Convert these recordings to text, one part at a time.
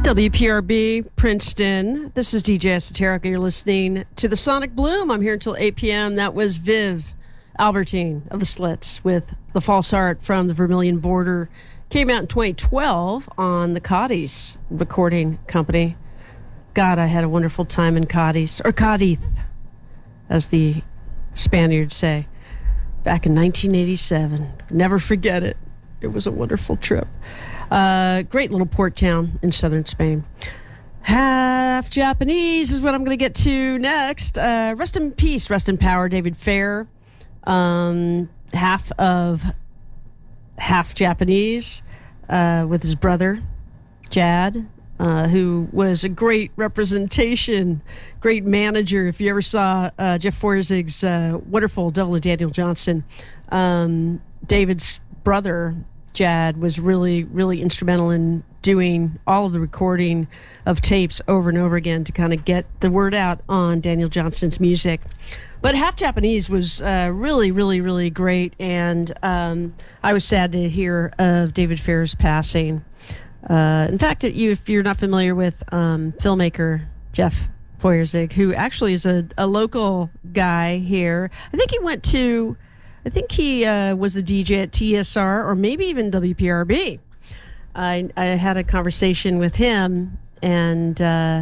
WPRB, Princeton. This is DJ Esoterica. You're listening to the Sonic Bloom. I'm here until 8 p.m. That was Viv Albertine of the Slits with The False Heart from the Vermilion Border. Came out in 2012 on the Cadiz recording company. God, I had a wonderful time in Cadiz, or Cadiz, as the Spaniards say, back in 1987. Never forget it. It was a wonderful trip. Great little port town in southern Spain. Half Japanese is what I'm going to get to next. Rest in peace, rest in power, David Fair. Half Japanese with his brother, Jad, who was a great representation, great manager. If you ever saw Jeff Forzig's wonderful Devil and Daniel Johnston, David's brother, Jad, was really, really instrumental in doing all of the recording of tapes over and over again to kind of get the word out on Daniel Johnston's music. But Half Japanese was really, really, really great, and I was sad to hear of David Fair's passing. In fact, if you're not familiar with filmmaker Jeff Forzig, who actually is a local guy here, I think he was a DJ at TSR or maybe even WPRB. I had a conversation with him, and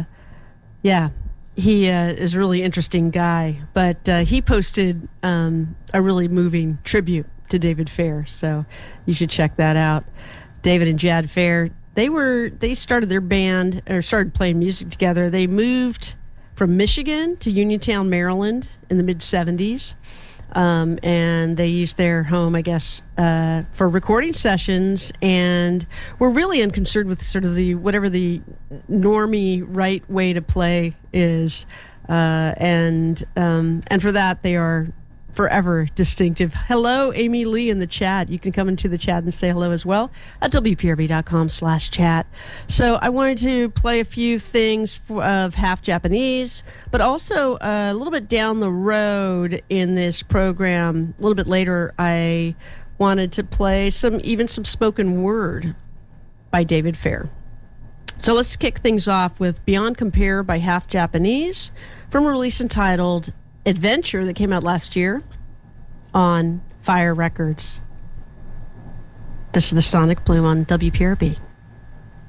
he is a really interesting guy. But he posted a really moving tribute to David Fair, so you should check that out. David and Jad Fair, they started their band, or started playing music together. They moved from Michigan to Uniontown, Maryland in the mid-'70s. And they used their home, I guess, for recording sessions, and were really unconcerned with sort of whatever the normie right way to play is. And for that, they are forever distinctive. Hello, Amy Lee in the chat. You can come into the chat and say hello as well at WPRB.com/chat. So I wanted to play a few things of Half Japanese, but also a little bit down the road in this program, a little bit later, I wanted to play some spoken word by David Fair. So let's kick things off with Beyond Compare by Half Japanese from a release entitled Adventure that came out last year on Fire Records. This is the Sonic Bloom on WPRB.